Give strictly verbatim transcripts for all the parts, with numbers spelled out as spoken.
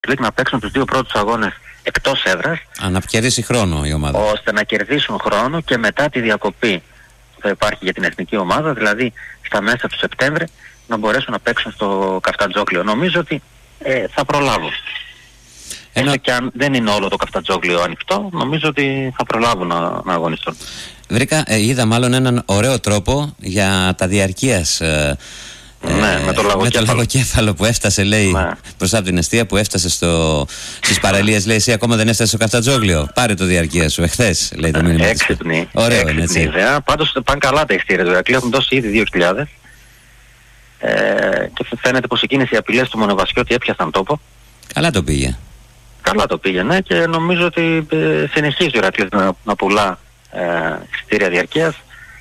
να παίξουν τους δύο πρώτους αγώνες εκτός έδρας. Α, να κερδίσει χρόνο η ομάδα. Ώστε να κερδίσουν χρόνο και μετά τη διακοπή που θα υπάρχει για την εθνική ομάδα, δηλαδή στα μέσα του Σεπτέμβρη, να μπορέσουν να παίξουν στο Καφτατζόκλιο. Νομίζω ότι ε, θα προλάβουν. Ενώ... Έστω και αν δεν είναι όλο το Καφτατζόκλιο ανοιχτό, νομίζω ότι θα προλάβουν να, να αγωνιστούν. Βρήκα, ε, είδα μάλλον έναν ωραίο τρόπο για τα διαρκείας. Ε, ναι, ε, με το λαγοκέφαλο. Με το λαγοκέφαλο που έφτασε, λέει, ναι. Μπροστά από την εστία, που έφτασε στο, στις παραλίες, λέει, εσύ ακόμα δεν έφτασε στο Καφτατζόκλιο. Πάρε το διαρκεία σου, εχθές, λέει το μήνυμα. Έξυπνη. Ωραίο έξυπνη είναι, έτσι. Ιδέα. Πάντως πάνε καλά τα ειστήρια του Ηρακλείου, έχουν δώσει ήδη δύο χιλιάδες. Ε, και φαίνεται πως εκείνες οι απειλές του Μονοβασιώτη έπιασαν τόπο. Καλά το πήγε. Καλά το πήγε, ναι, και νομίζω ότι ε, συνεχίζει ο Ηρακλής να, να πουλά ε, ειστήρια διαρκείας.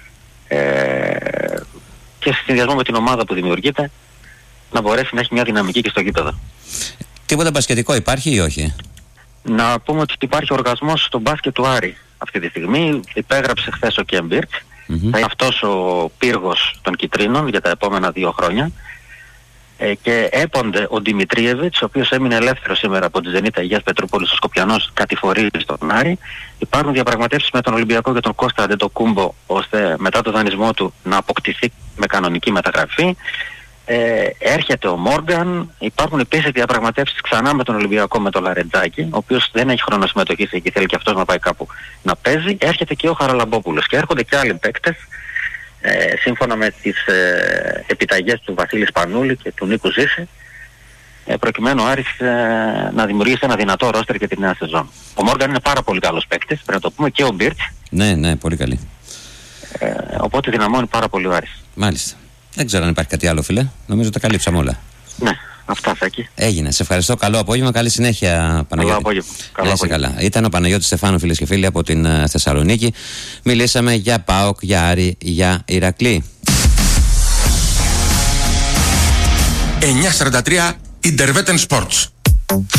Ε, και σε συνδυασμό με την ομάδα που δημιουργείται να μπορέσει να έχει μια δυναμική και στο γήπεδο. Τίποτα μπασκετικό υπάρχει ή όχι? Να πούμε ότι υπάρχει οργασμός στο μπάσκετ του Άρη αυτή τη στιγμή. Υπέγραψε χθες ο Κέμπιρτς. Mm-hmm. Θα είναι αυτός ο πύργος των Κιτρίνων για τα επόμενα δύο χρόνια. Ε, και έπονται ο Δημητρίεβιτς, ο οποίος έμεινε ελεύθερος σήμερα από τη Ζενίτα Αγίας Πετρούπολης, ο Σκοπιανός κατηφορεί στον Άρη. Υπάρχουν διαπραγματεύσεις με τον Ολυμπιακό και τον Κώστα Αντετοκούμπο, ώστε μετά το δανεισμό του να αποκτηθεί με κανονική μεταγραφή. Ε, έρχεται ο Μόργαν, υπάρχουν επίσης διαπραγματεύσεις ξανά με τον Ολυμπιακό, με τον Λαρετζάκη, ο οποίος δεν έχει χρόνο συμμετοχής εκεί, θέλει και αυτός να πάει κάπου να παίζει. Έρχεται και ο Χαραλαμπόπουλος και έρχονται και άλλοι παίκτες. Ε, σύμφωνα με τις ε, επιταγές του Βασίλη Σπανούλη και του Νίκου Ζήση, ε, προκειμένου ο Άρης ε, να δημιουργήσει ένα δυνατό ρόστερ για τη νέα σεζόν. Ο Μόργαν είναι πάρα πολύ καλός παίκτης, πρέπει να το πούμε, και ο Μπίρτς. Ναι, ναι, πολύ καλή. Ε, οπότε δυναμώνει πάρα πολύ ο Άρης. Μάλιστα. Δεν ξέρω αν υπάρχει κάτι άλλο, φίλε. Νομίζω τα καλύψαμε όλα. Ναι, αυτά Σάκη. Έγινε. Σε ευχαριστώ. Καλό απόγευμα. Καλή συνέχεια, Παναγιώτη. Καλό απόγευμα. Καλό απόγευμα. Καλά. Ήταν ο Παναγιώτης Στεφάνου, φίλες και φίλοι, από την uh, Θεσσαλονίκη. Μιλήσαμε για ΠΑΟΚ, για Άρη, για Ηρακλή. εννιακόσια σαράντα τρία Interwetten Sports.